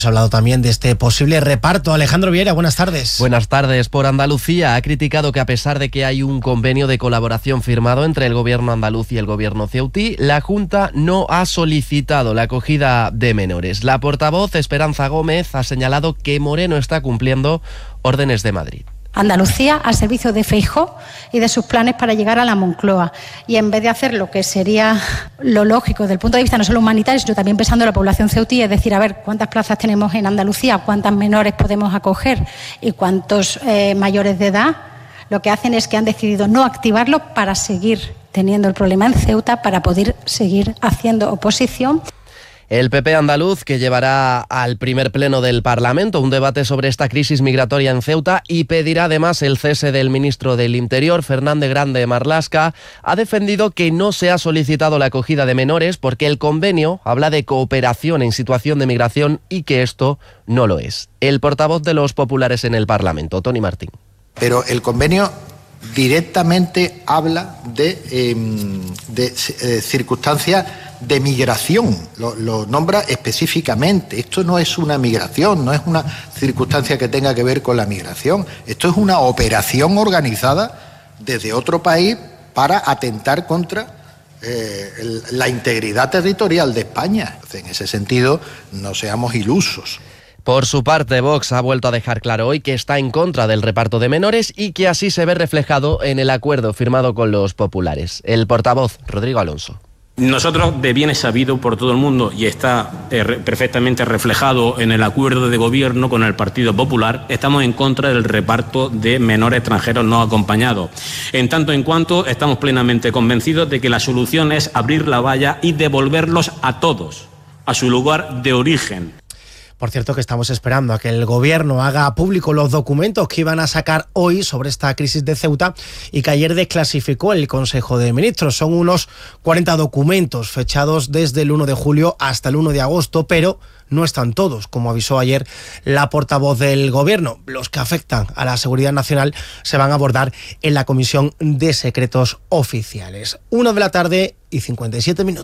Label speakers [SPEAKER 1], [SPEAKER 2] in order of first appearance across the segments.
[SPEAKER 1] Hemos hablado también de este posible reparto. Alejandro Viera, buenas tardes.
[SPEAKER 2] Buenas tardes. Por Andalucía ha criticado que a pesar de que hay un convenio de colaboración firmado entre el gobierno andaluz y el gobierno ceutí, la Junta no ha solicitado la acogida de menores. La portavoz Esperanza Gómez ha señalado que Moreno está cumpliendo órdenes de Madrid.
[SPEAKER 3] Andalucía al servicio de Feijóo y de sus planes para llegar a la Moncloa. Y en vez de hacer lo que sería lo lógico desde el punto de vista no solo humanitario, sino también pensando en la población ceutí, es decir, a ver cuántas plazas tenemos en Andalucía, cuántas menores podemos acoger y cuántos mayores de edad, lo que hacen es que han decidido no activarlo para seguir teniendo el problema en Ceuta, para poder seguir haciendo oposición.
[SPEAKER 2] El PP andaluz, que llevará al primer pleno del Parlamento un debate sobre esta crisis migratoria en Ceuta y pedirá además el cese del ministro del Interior, Fernández Grande Marlaska, ha defendido que no se ha solicitado la acogida de menores porque el convenio habla de cooperación en situación de migración y que esto no lo es. El portavoz de los populares en el Parlamento, Toni Martín.
[SPEAKER 4] Pero el convenio directamente habla de circunstancias de migración, lo nombra específicamente. Esto no es una migración, no es una circunstancia que tenga que ver con la migración. Esto es una operación organizada desde otro país para atentar contra la integridad territorial de España. En ese sentido, no seamos ilusos.
[SPEAKER 2] Por su parte, Vox ha vuelto a dejar claro hoy que está en contra del reparto de menores y que así se ve reflejado en el acuerdo firmado con los populares. El portavoz, Rodrigo Alonso.
[SPEAKER 5] Nosotros, de bien es sabido por todo el mundo y está perfectamente reflejado en el acuerdo de gobierno con el Partido Popular, estamos en contra del reparto de menores extranjeros no acompañados. En tanto en cuanto estamos plenamente convencidos de que la solución es abrir la valla y devolverlos a todos a su lugar de origen.
[SPEAKER 1] Por cierto, que estamos esperando a que el gobierno haga público los documentos que iban a sacar hoy sobre esta crisis de Ceuta y que ayer desclasificó el Consejo de Ministros. Son unos 40 documentos fechados desde el 1 de julio hasta el 1 de agosto, pero no están todos, como avisó ayer la portavoz del gobierno. Los que afectan a la seguridad nacional se van a abordar en la Comisión de Secretos Oficiales. 1:57 p.m.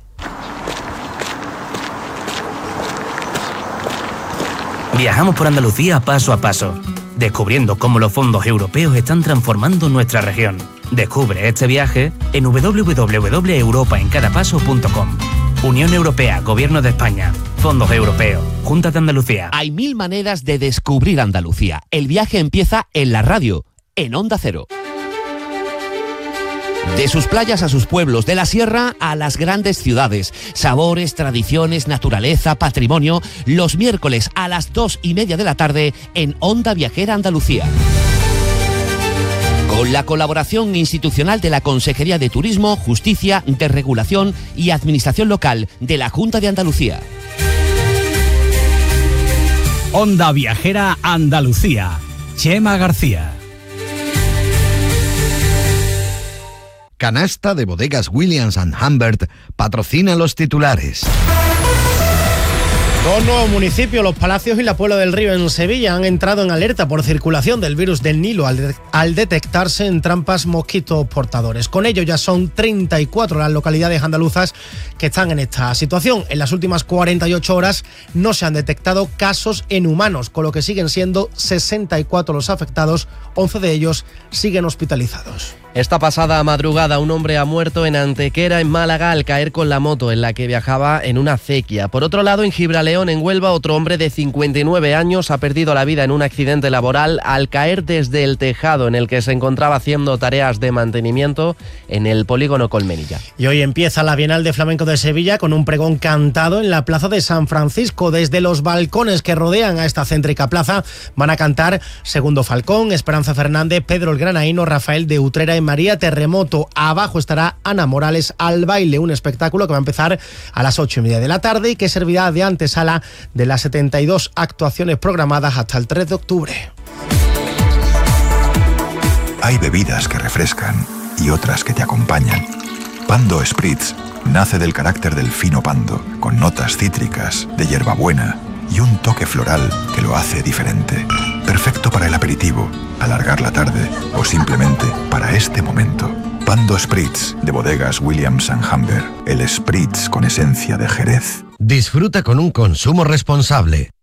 [SPEAKER 6] Viajamos por Andalucía paso a paso, descubriendo cómo los fondos europeos están transformando nuestra región. Descubre este viaje en www.europaencadapaso.com. Unión Europea, Gobierno de España, Fondos Europeos, Junta de Andalucía.
[SPEAKER 7] Hay 1000 maneras de descubrir Andalucía. El viaje empieza en la radio, en Onda Cero. De sus playas a sus pueblos, de la sierra a las grandes ciudades. Sabores, tradiciones, naturaleza, patrimonio. Los miércoles a las 2:30 de la tarde en Onda Viajera Andalucía. Con la colaboración institucional de la Consejería de Turismo, Justicia, Desregulación y Administración Local de la Junta de Andalucía.
[SPEAKER 8] Onda Viajera Andalucía. Chema García.
[SPEAKER 9] Canasta de Bodegas Williams & Humbert patrocina los titulares.
[SPEAKER 1] Dos nuevos municipios, Los Palacios y la Puebla del Río en Sevilla, han entrado en alerta por circulación del virus del Nilo al detectarse en trampas mosquitos portadores. Con ello ya son 34 las localidades andaluzas que están en esta situación. En las últimas 48 horas no se han detectado casos en humanos, con lo que siguen siendo 64 los afectados, 11 de ellos siguen hospitalizados.
[SPEAKER 2] Esta pasada madrugada un hombre ha muerto en Antequera, en Málaga, al caer con la moto en la que viajaba en una acequia. Por otro lado, en Gibraleón, en Huelva, otro hombre de 59 años ha perdido la vida en un accidente laboral al caer desde el tejado en el que se encontraba haciendo tareas de mantenimiento en el polígono Colmenilla.
[SPEAKER 1] Y hoy empieza la Bienal de Flamenco de Sevilla con un pregón cantado en la Plaza de San Francisco. Desde los balcones que rodean a esta céntrica plaza van a cantar Segundo Falcón, Esperanza Fernández, Pedro el Granaíno, Rafael de Utrera y María Terremoto. Abajo estará Ana Morales al baile, un espectáculo que va a empezar a las 8:30 de la tarde y que servirá de antesala de las 72 actuaciones programadas hasta el 3 de octubre.
[SPEAKER 10] Hay bebidas que refrescan y otras que te acompañan. Pando Spritz nace del carácter del fino pando, con notas cítricas, de hierbabuena y un toque floral que lo hace diferente. Perfecto para el aperitivo, alargar la tarde o simplemente para este momento. Pando Spritz de Bodegas Williams & Humbert, el Spritz con esencia de Jerez.
[SPEAKER 9] Disfruta con un consumo responsable.